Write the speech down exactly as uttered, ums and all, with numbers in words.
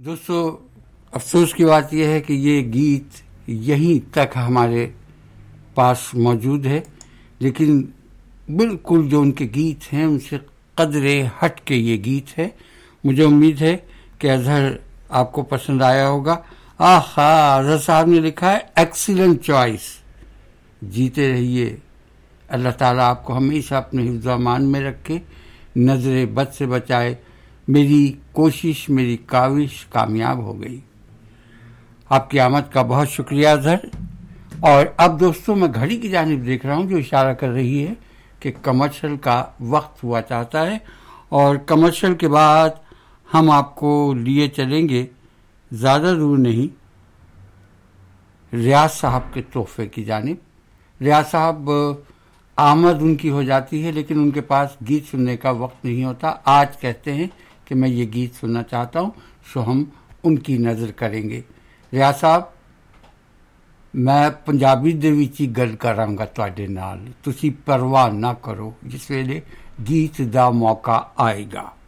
دوستو، افسوس کی بات یہ ہے کہ یہ گیت یہیں تک ہمارے پاس موجود ہے، لیکن بالکل جو ان کے گیت ہیں ان سے قدرے ہٹ کے یہ گیت ہے. مجھے امید ہے کہ اظہر آپ کو پسند آیا ہوگا. آہا، اظہر صاحب نے لکھا ہے ایکسیلنٹ چوائس. جیتے رہیے، اللہ تعالیٰ آپ کو ہمیشہ اپنے حفظ و امان میں رکھے، نظر بد سے بچائے. میری کوشش، میری کاوش کامیاب ہو گئی. آپ کی آمد کا بہت شکریہ اظہر. اور اب دوستوں میں گھڑی کی جانب دیکھ رہا ہوں جو اشارہ کر رہی ہے کہ کمرشل کا وقت ہوا چاہتا ہے، اور کمرشل کے بعد ہم آپ کو لیے چلیں گے زیادہ دور نہیں، ریاض صاحب کے تحفے کی جانب. ریاض صاحب آمد ان کی ہو جاتی ہے لیکن ان کے پاس گیت سننے کا وقت نہیں ہوتا. آج کہتے ہیں کہ میں یہ گیت سننا چاہتا ہوں، سو ہم ان کی نظر کریں گے. ریاض صاحب، میں ਪੰਜਾਬੀ ਦੇ ਵਿੱਚ ਹੀ ਗੱਲ ਕਰਾਂਗਾ ਤੁਹਾਡੇ ਨਾਲ. ਤੁਸੀਂ ਪਰਵਾਹ ਨਾ ਕਰੋ, ਜਿਸ ਵੇਲੇ ਗੀਤ ਦਾ ਮੌਕਾ ਆਏਗਾ.